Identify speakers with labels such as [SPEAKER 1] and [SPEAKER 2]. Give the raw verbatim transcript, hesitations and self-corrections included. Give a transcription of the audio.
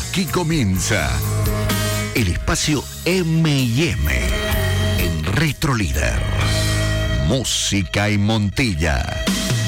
[SPEAKER 1] Aquí comienza el espacio eme y eme en Retro Líder. Música y Montilla.